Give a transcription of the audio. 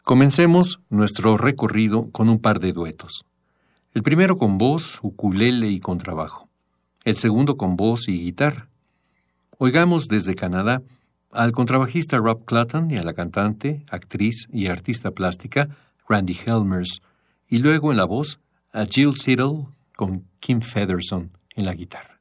Comencemos nuestro recorrido con un par de duetos. El primero con voz, ukulele y contrabajo. El segundo con voz y guitarra. Oigamos desde Canadá al contrabajista Rob Clutton y a la cantante, actriz y artista plástica Randy Helmers, y luego en la voz a Jill Siddall con Kim Featherston en la guitarra.